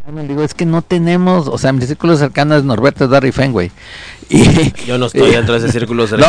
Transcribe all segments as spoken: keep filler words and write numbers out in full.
digo, es que no tenemos, o sea, mi círculo cercano es Norberto, Darry Fenway. Y, yo no estoy dentro de ese círculo cercano.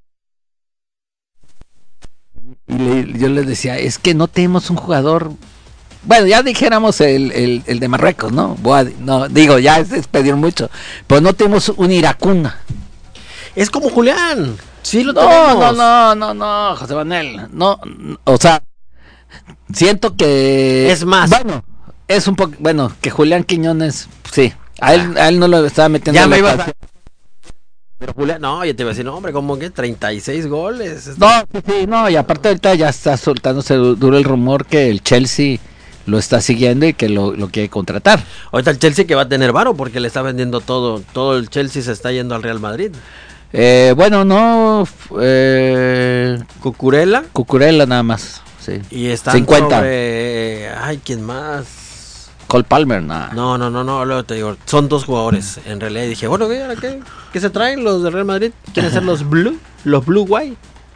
No. Y le, yo les decía, es que no tenemos un jugador, bueno, ya dijéramos el, el, el de Marruecos, ¿no? Boadi, no, digo, ya es, es pedir mucho, pero no tenemos un Iracuna. Es como Julián, sí lo no, tenemos. No, no, no, no, José Manuel, no, o sea, siento que... Es más. Bueno, es un poco, bueno, que Julián Quiñones, sí, a él, a él no lo estaba metiendo ya en me la iba a... Pero Julián, no, yo te iba a decir, no, hombre, como que treinta y seis goles. No, sí, sí, no, y aparte ahorita ya está soltándose duro el rumor que el Chelsea lo está siguiendo y que lo, lo quiere contratar. Ahorita el Chelsea que va a tener varo porque le está vendiendo todo, todo el Chelsea se está yendo al Real Madrid. Eh, bueno, no, eh, Cucurella. Cucurella nada más, sí. Y están cincuenta. Sobre, ay, ¿quién más? Cole Palmer, nada. No, no, no, no, luego te digo, son dos jugadores en realidad. Y dije, bueno, ¿qué, qué, qué se traen los de Real Madrid? ¿Quieren ser los Blue? Los Blue White.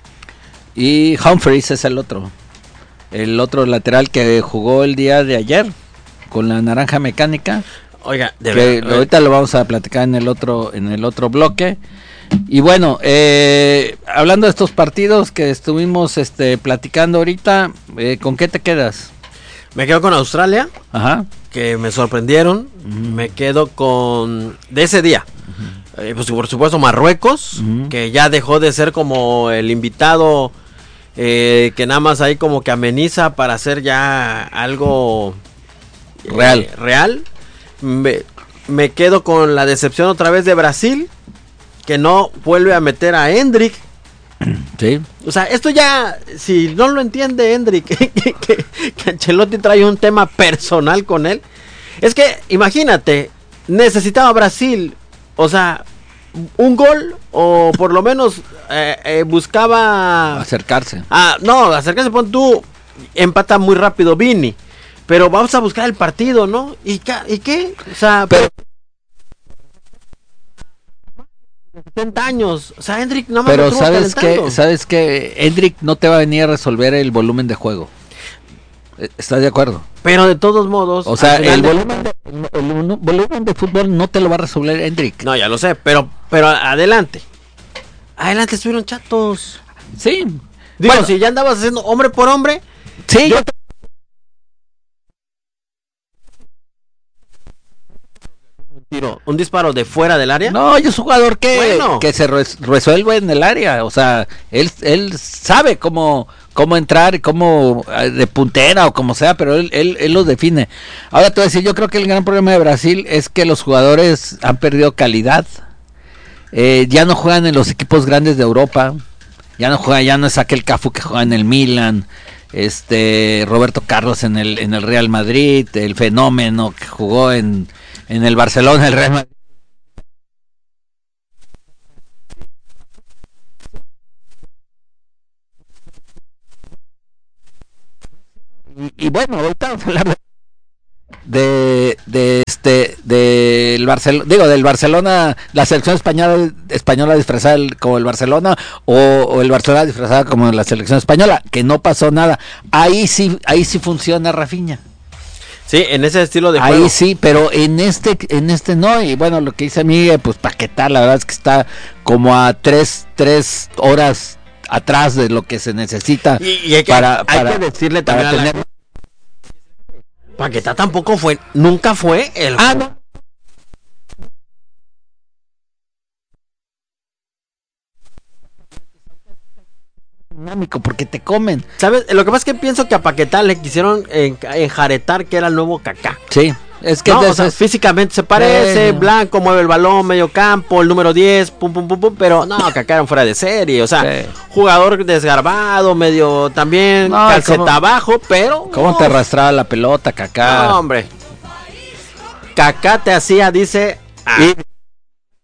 Y Humphries es el otro. El otro lateral que jugó el día de ayer con la naranja mecánica. Oiga, de que verdad. Ahorita lo vamos a platicar en el otro, en el otro bloque. Y bueno, eh, hablando de estos partidos que estuvimos este, platicando ahorita, eh, ¿con qué te quedas? Me quedo con Australia. Ajá. Que me sorprendieron. Uh-huh. Me quedo con... De ese día. Uh-huh. Eh, pues por supuesto Marruecos. Uh-huh. Que ya dejó de ser como el invitado... Eh, que nada más ahí como que ameniza para hacer ya algo... Real. Eh, real. Me, me quedo con la decepción otra vez de Brasil. Que no vuelve a meter a Hendrick. Sí. O sea, esto ya, si no lo entiende Hendrick, que, que, que Ancelotti trae un tema personal con él. Es que, imagínate, necesitaba Brasil, o sea, un gol, o por lo menos eh, eh, buscaba... Acercarse. Ah, no, acercarse, pon tú, empata muy rápido Vini, pero vamos a buscar el partido, ¿no? ¿Y, y qué? O sea, pero... setenta años, o sea, Hendrick no me Pero sabes que, sabes que Hendrick no te va a venir a resolver el volumen de juego. ¿Estás de acuerdo? Pero de todos modos, o sea, el volumen de, el, el volumen de fútbol no te lo va a resolver Hendrick. No, ya lo sé, pero pero adelante. Adelante estuvieron chatos. Sí. Digo, bueno, si ya andabas haciendo hombre por hombre, sí, yo tiro, un disparo de fuera del área. No, yo soy un jugador que, bueno. que se res, resuelve en el área, o sea, él él sabe cómo cómo entrar, cómo de puntera o como sea, pero él él él lo define. Ahora te voy a decir, yo creo que el gran problema de Brasil es que los jugadores han perdido calidad. Eh, ya no juegan en los equipos grandes de Europa. Ya no juega, ya no es aquel Cafu que juega en el Milan. Este Roberto Carlos en el en el Real Madrid, el fenómeno que jugó en en el Barcelona, el Real Madrid. Y, y bueno, ahorita vamos a hablar de, de este del Barcelona, digo del Barcelona, la selección española española disfrazada como el Barcelona o, o el Barcelona disfrazada como la selección española, que no pasó nada. Ahí sí, ahí sí funciona Rafinha. Sí, en ese estilo de ahí juego. Ahí sí, pero en este en este no. Y bueno, lo que dice Miguel, pues Paquetá, la verdad es que está como a tres, tres horas atrás de lo que se necesita. Y, y hay que, para, hay para, que decirle también para a la... tener... Paquetá tampoco fue, nunca fue el... Ah, no. Dinámico, porque te comen. ¿Sabes? Lo que pasa es que pienso que a Paquetá le quisieron enjaretar que era el nuevo Kaká. Sí, es que no, de o sea, físicamente se parece, bueno. Blanco, mueve el balón, medio campo, el número diez, pum, pum, pum, pum, pero no, Kaká era fuera de serie, o sea, sí. Jugador desgarbado, medio también no, calceta ¿cómo, abajo, pero... ¿Cómo no. te arrastraba la pelota, Kaká? No, hombre. Kaká te hacía, dice... Ah, y...